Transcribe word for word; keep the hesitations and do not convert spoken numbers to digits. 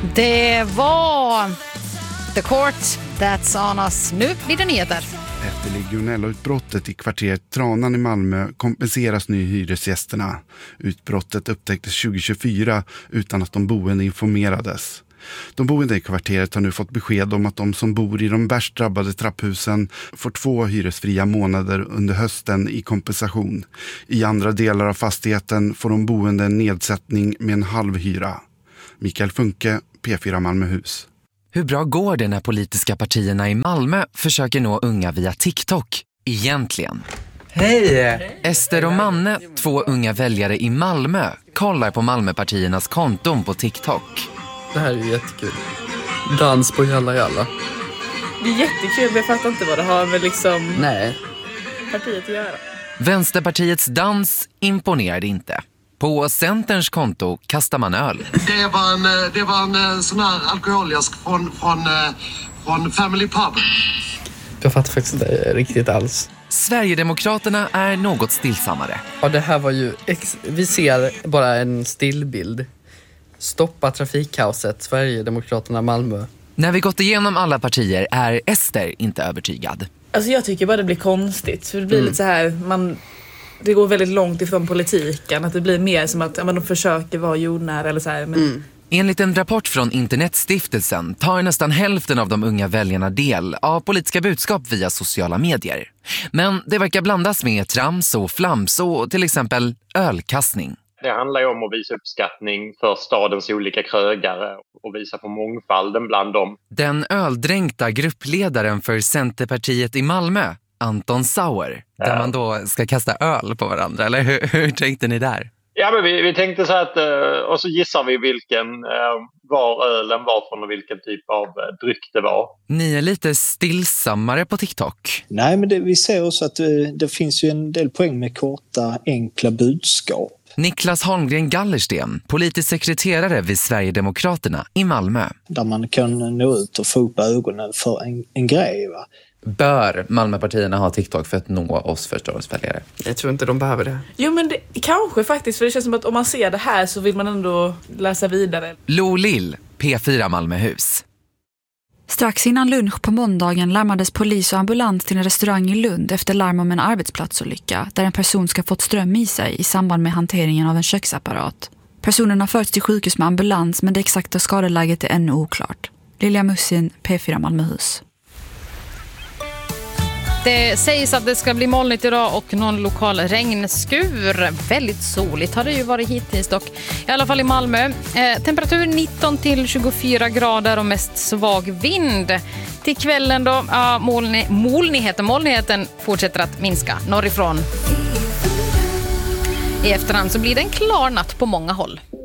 Det var The Court That's On Us. Nu blir det nyheter. Efter legionella-utbrottet i kvarteret Tranan i Malmö kompenseras nu hyresgästerna. Utbrottet upptäcktes tjugo tjugofyra utan att de boende informerades. De boende i kvarteret har nu fått besked om att de som bor i de värst drabbade trapphusen får två hyresfria månader under hösten i kompensation. I andra delar av fastigheten får de boende en nedsättning med en halv hyra. Mikael Funke, P fyra Malmöhus. Hur bra går det när politiska partierna i Malmö försöker nå unga via TikTok? Egentligen. Hej! Ester och Manne, två unga väljare i Malmö, kollar på Malmöpartiernas konton på TikTok. Det här är jättekul. Dans på Jalla Jalla. Det är jättekul, men jag fattar inte vad det har med liksom Nej. partiet att göra. Vänsterpartiets dans imponerade inte. På Centerns konto kastar man öl. Det var en, det var en sån här alkoholisk från, från, från Family Pub. Jag fattar faktiskt inte riktigt alls. Sverigedemokraterna är något stillsammare. Ja, det här var ju... Ex- vi ser bara en stillbild. Stoppa trafikkaoset, Sverigedemokraterna Malmö. När vi gått igenom alla partier är Ester inte övertygad. Alltså jag tycker bara det blir konstigt. För det blir mm. lite så här... Man, det går väldigt långt ifrån politiken. Att det blir mer som att ja, men de försöker vara jordnära eller så här. Men... Mm. Enligt en rapport från Internetstiftelsen tar nästan hälften av de unga väljarna del av politiska budskap via sociala medier. Men det verkar blandas med trams och flams och till exempel ölkastning. Det handlar ju om att visa uppskattning för stadens olika krögare och visa på mångfalden bland dem. Den öldränkta gruppledaren för Centerpartiet i Malmö, Anton Sauer, ja. Där man då ska kasta öl på varandra, eller hur, hur tänkte ni där? Ja, men vi, vi tänkte så att, och så gissar vi vilken var ölen var från och vilken typ av dryck det var. Ni är lite stillsammare på TikTok. Nej, men det, vi ser också att det, det finns ju en del poäng med korta, enkla budskap. Niklas Holmgren Gallersten, politisk sekreterare vid Sverigedemokraterna i Malmö. Där man kan nå ut och få upp ögonen för en, en grej, va? Bör Malmöpartierna ha TikTok för att nå oss förståelsesväljare? Jag tror inte de behöver det. Jo, men det, kanske faktiskt, för det känns som att om man ser det här så vill man ändå läsa vidare. Lo Lill, P fyra Malmöhus. Strax innan lunch på måndagen larmades polis och ambulans till en restaurang i Lund efter larm om en arbetsplatsolycka där en person ska fått ström i sig i samband med hanteringen av en köksapparat. Personen har förts till sjukhus med ambulans, men det exakta skadeläget är ännu oklart. Lilja Mussin, P fyra Malmöhus. Det sägs att det ska bli molnigt idag och någon lokal regnskur. Väldigt soligt har det ju varit hittills dock. I alla fall i Malmö. Eh, temperatur nitton till tjugofyra grader och mest svag vind. Till kvällen då, ja, molni- molnigheten, molnigheten fortsätter att minska norrifrån. I efterhand så blir det en klar natt på många håll.